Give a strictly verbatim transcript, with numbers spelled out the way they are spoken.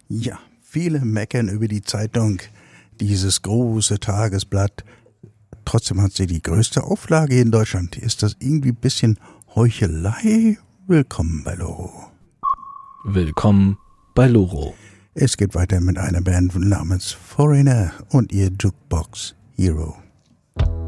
Ja, viele meckern über die Zeitung, dieses große Tagesblatt. Trotzdem hat sie die größte Auflage in Deutschland. Ist das irgendwie ein bisschen Heuchelei? Willkommen bei Loro. Willkommen bei Loro. Es geht weiter mit einer Band namens Foreigner und ihr Jukebox Hero.